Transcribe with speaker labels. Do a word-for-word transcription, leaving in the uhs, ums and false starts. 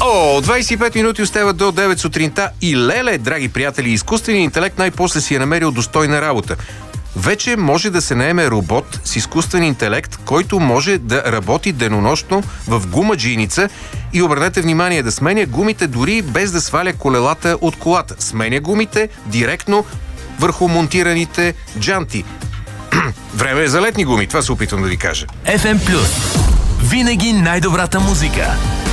Speaker 1: О, двайсет и пет минути остават до девет сутринта и леле, драги приятели, изкуственият интелект най-после си е намерил достойна работа. Вече може да се наеме робот с изкуствен интелект, който може да работи денонощно в гумаджийница и, обърнете внимание, да сменя гумите дори без да сваля колелата от колата. Сменя гумите директно върху монтираните джанти. Време е за летни гуми, това се опитвам да ви кажа.
Speaker 2: еф ем Плюс. Винаги най-добрата музика.